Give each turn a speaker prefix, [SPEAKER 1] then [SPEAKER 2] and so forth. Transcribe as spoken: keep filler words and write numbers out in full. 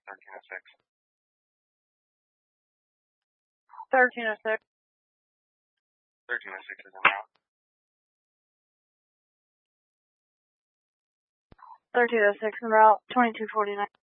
[SPEAKER 1] thirteen oh six.
[SPEAKER 2] thirteen oh six.
[SPEAKER 1] thirteen oh six is en route.
[SPEAKER 2] thirteen oh six en route, twenty-two forty-nine.